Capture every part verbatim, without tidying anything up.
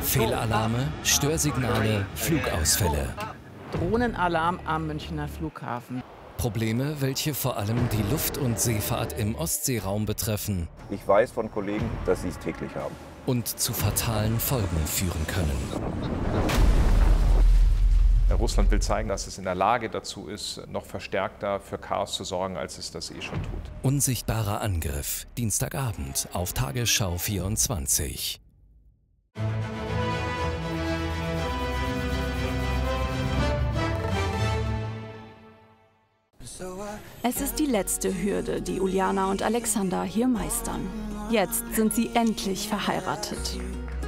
Fehlalarme, Störsignale, Flugausfälle. Drohnenalarm am Münchner Flughafen. Probleme, welche vor allem die Luft- und Seefahrt im Ostseeraum betreffen. Ich weiß von Kollegen, dass sie es täglich haben. Und zu fatalen Folgen führen können. Russland will zeigen, dass es in der Lage dazu ist, noch verstärkter für Chaos zu sorgen, als es das eh schon tut. Unsichtbarer Angriff, Dienstagabend auf Tagesschau vierundzwanzig. Es ist die letzte Hürde, die Uljana und Alexander hier meistern. Jetzt sind sie endlich verheiratet.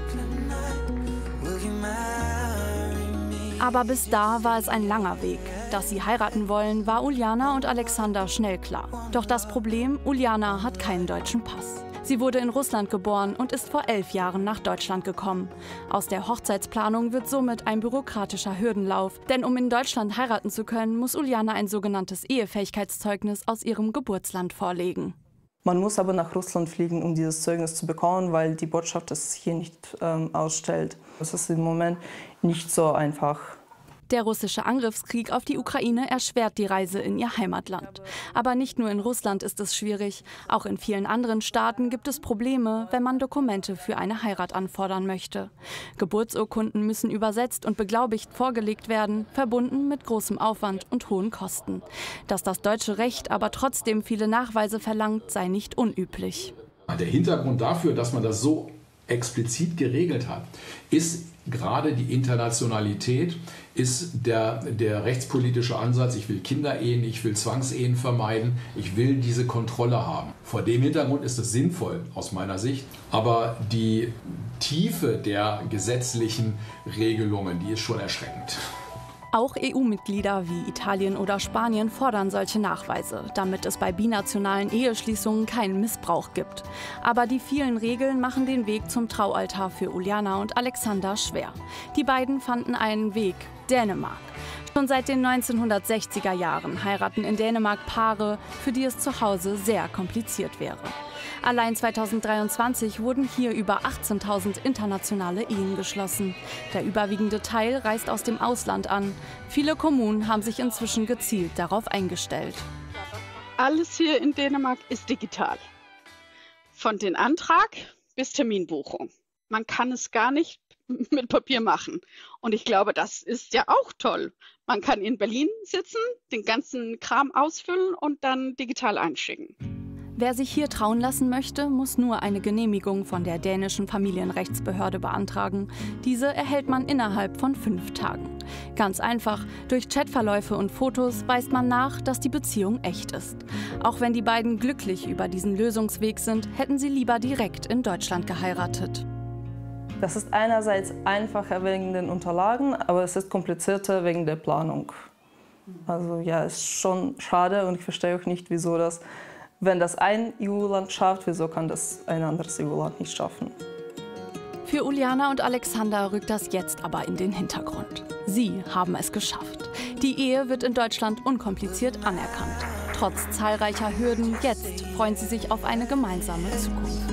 Aber bis da war es ein langer Weg. Dass sie heiraten wollen, war Uljana und Alexander schnell klar. Doch das Problem, Uljana hat keinen deutschen Pass. Sie wurde in Russland geboren und ist vor elf Jahren nach Deutschland gekommen. Aus der Hochzeitsplanung wird somit ein bürokratischer Hürdenlauf. Denn um in Deutschland heiraten zu können, muss Uljana ein sogenanntes Ehefähigkeitszeugnis aus ihrem Geburtsland vorlegen. Man muss aber nach Russland fliegen, um dieses Zeugnis zu bekommen, weil die Botschaft es hier nicht ähm, ausstellt. Das ist im Moment nicht so einfach. Der russische Angriffskrieg auf die Ukraine erschwert die Reise in ihr Heimatland. Aber nicht nur in Russland ist es schwierig. Auch in vielen anderen Staaten gibt es Probleme, wenn man Dokumente für eine Heirat anfordern möchte. Geburtsurkunden müssen übersetzt und beglaubigt vorgelegt werden, verbunden mit großem Aufwand und hohen Kosten. Dass das deutsche Recht aber trotzdem viele Nachweise verlangt, sei nicht unüblich. Der Hintergrund dafür, dass man das so explizit geregelt hat, ist gerade die Internationalität, ist der, der rechtspolitische Ansatz, ich will Kinderehen, ich will Zwangsehen vermeiden, ich will diese Kontrolle haben. Vor dem Hintergrund ist es sinnvoll aus meiner Sicht, aber die Tiefe der gesetzlichen Regelungen, die ist schon erschreckend. Auch E U-Mitglieder wie Italien oder Spanien fordern solche Nachweise, damit es bei binationalen Eheschließungen keinen Missbrauch gibt. Aber die vielen Regeln machen den Weg zum Traualtar für Uljana und Alexander schwer. Die beiden fanden einen Weg: Dänemark. Schon seit den neunzehnhundertsechziger Jahren heiraten in Dänemark Paare, für die es zu Hause sehr kompliziert wäre. Allein zweitausenddreiundzwanzig wurden hier über achtzehntausend internationale Ehen geschlossen. Der überwiegende Teil reist aus dem Ausland an. Viele Kommunen haben sich inzwischen gezielt darauf eingestellt. Alles hier in Dänemark ist digital. Von den Antrag bis Terminbuchung. Man kann es gar nicht mit Papier machen. Und ich glaube, das ist ja auch toll. Man kann in Berlin sitzen, den ganzen Kram ausfüllen und dann digital einschicken. Wer sich hier trauen lassen möchte, muss nur eine Genehmigung von der dänischen Familienrechtsbehörde beantragen. Diese erhält man innerhalb von fünf Tagen. Ganz einfach, durch Chatverläufe und Fotos weist man nach, dass die Beziehung echt ist. Auch wenn die beiden glücklich über diesen Lösungsweg sind, hätten sie lieber direkt in Deutschland geheiratet. Das ist einerseits einfacher wegen den Unterlagen, aber es ist komplizierter wegen der Planung. Also ja, ist schon schade und ich verstehe auch nicht, wieso das, wenn das ein E U-Land schafft, wieso kann das ein anderes E U-Land nicht schaffen. Für Uljana und Alexander rückt das jetzt aber in den Hintergrund. Sie haben es geschafft. Die Ehe wird in Deutschland unkompliziert anerkannt. Trotz zahlreicher Hürden, jetzt freuen sie sich auf eine gemeinsame Zukunft.